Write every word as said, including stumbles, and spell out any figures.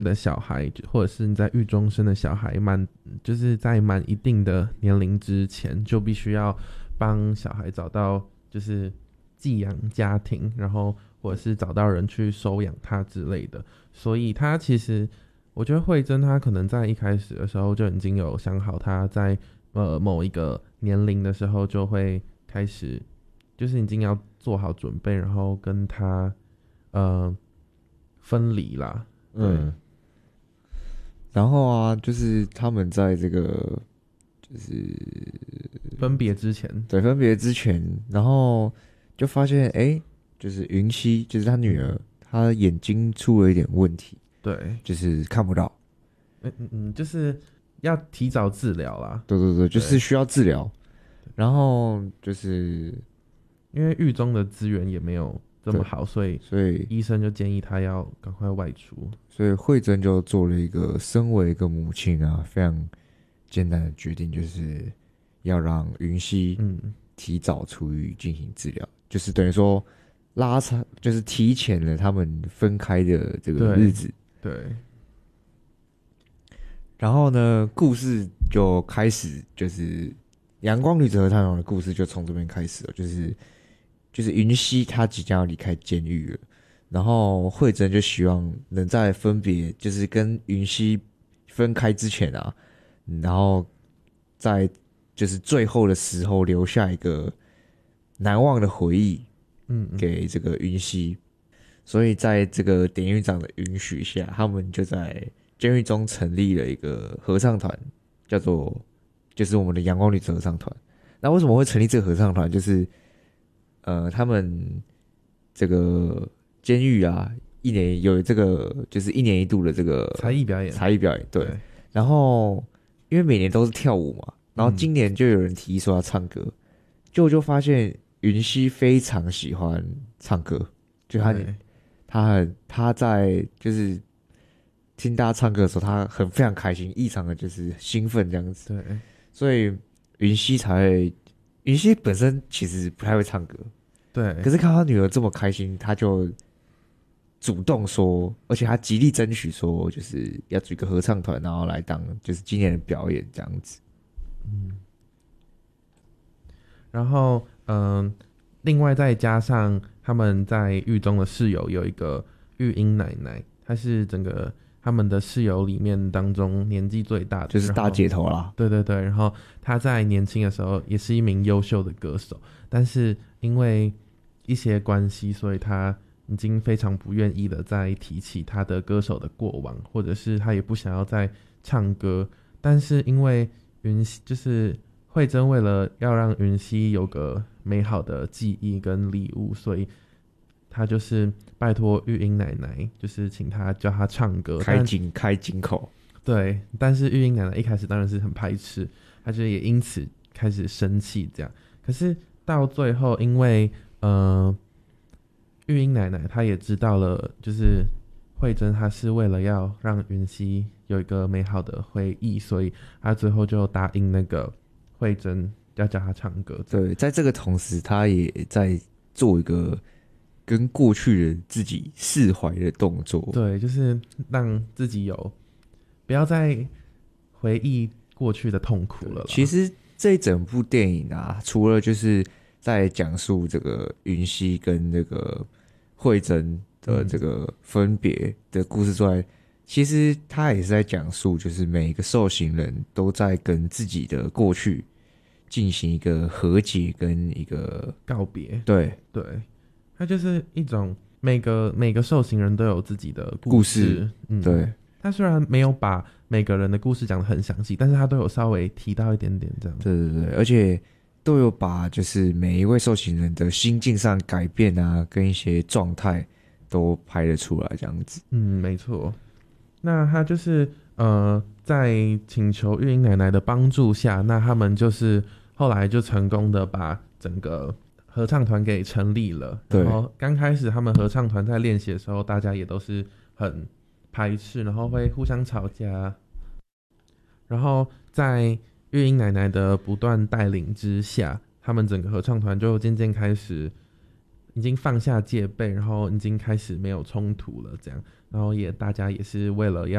的小孩，或者是你在狱中生的小孩，满就是在满一定的年龄之前，就必须要帮小孩找到就是寄养家庭，然后或者是找到人去收养他之类的。所以他其实，我觉得慧珍他可能在一开始的时候就已经有想好，他在呃某一个年龄的时候就会开始，就是已经要做好准备，然后跟他呃分离啦。 嗯，然后啊，就是他们在这个就是分别之前， 对分别之前，然后就发现，哎，就是云溪，就是他女儿，她眼睛出了一点问题， 对， 就是看不到。 嗯嗯嗯，就是要提早治疗啦。 对对对，就对， 是需要治疗。然后就是因为狱中的资源也没有这么对， 好，所以所以医生就建议他要赶快外出。 所以慧珍就做了一个身为一个母亲啊非常艰难的决定，就是要让云溪嗯， 提早出狱进行治疗，就是等于说拉长，就是提前了他们分开的这个日对子。 对， 然后呢，故事就开始，就是阳光女子和太阳的故事就从这边开始了，就是就是云溪她即将要离开监狱了，然后慧珍就希望能在分别，就是跟云溪分开之前啊，然后在就是最后的时候留下一个难忘的回忆嗯嗯， 给这个云溪，所以在这个典狱长的允许下，他们就在监狱中成立了一个合唱团，叫做就是我们的阳光女子合唱团。那为什么会成立这个合唱团？就是呃，他们这个监狱啊，一年有这个就是一年一度的这个才艺表演， 才艺表演，对。 对， 然后因为每年都是跳舞嘛，然后嗯， 今年就有人提议说要唱歌，就就发现云溪非常喜欢唱歌，就他对， 他很他在就是听大家唱歌的时候，他很非常开心，异常的就是兴奋这样子， 对， 所以云溪才会。云溪本身其实不太会唱歌， 对， 可是看他女儿这么开心，他就主动说，而且他极力争取说，就是要组一个合唱团，然后来当就是今年的表演这样子。 嗯，然后嗯、呃另外再加上他们在狱中的室友有一个育婴奶奶，她是整个他们的室友里面当中年纪最大的， 就是大姐头啦。 对对对，然后她在年轻的时候也是一名优秀的歌手，但是因为一些关系，所以她已经非常不愿意的再提起她的歌手的过往，或者是她也不想要再唱歌。但是因为云溪就是慧珍为了要让云溪有个美好的记忆跟礼物，所以她就是拜托玉英奶奶，就是请她教她唱歌， 开金开金口。 对，但是玉英奶奶一开始当然是很排斥，她就也因此开始生气这样。可是到最后，因为呃，玉英奶奶她也知道了，就是慧珍她是为了要让云溪有一个美好的回忆，所以她最后就答应那个慧珍要教她唱歌。 对，在这个同时，他也在做一个跟过去的自己释怀的动作。 对，就是让自己有不要再回忆过去的痛苦了啦。 其实这一整部电影啊，除了就是在讲述这个云溪跟这个慧珍的这个分别的故事之外，嗯、其实他也是在讲述，就是每一个受刑人都在跟自己的过去进行一个和解跟一个告别。 对对，它就是一种每个每个受刑人都有自己的故事。 事嗯， 对。 他虽然没有把每个人的故事讲得很详细，但是他都有稍微提到一点点这样。 对对对，而且都有把就是每一位受刑人的心境上改变啊，跟一些状态都拍了出来，这样子。 嗯，没错。那他就是呃，在请求玉英奶奶的帮助下，那他们就是后来就成功的把整个合唱团给成立了。 对。 然后刚开始他们合唱团在练习的时候，大家也都是很排斥，然后会互相吵架。然后在玉英奶奶的不断带领之下，他们整个合唱团就渐渐开始已经放下戒备，然后已经开始没有冲突了，这样，然后也大家也是为了要